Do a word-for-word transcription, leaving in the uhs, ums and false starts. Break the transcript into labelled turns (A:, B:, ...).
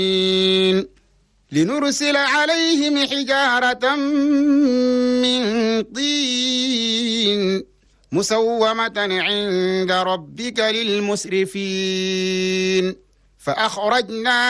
A: لنرسل عليهم حجارة من طين مسومة عند ربك للمسرفين فأخرجنا